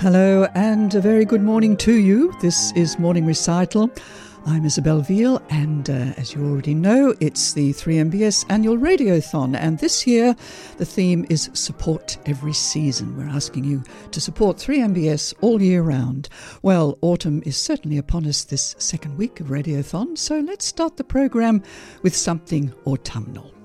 Hello and a very good morning to you. This is Morning Recital. I'm Isabel Veal and as you already know, it's the 3MBS Annual Radiothon, and this year the theme is Support Every Season. We're asking you to support 3MBS all year round. Well, autumn is certainly upon us this second week of Radiothon, so let's start the program with something autumnal.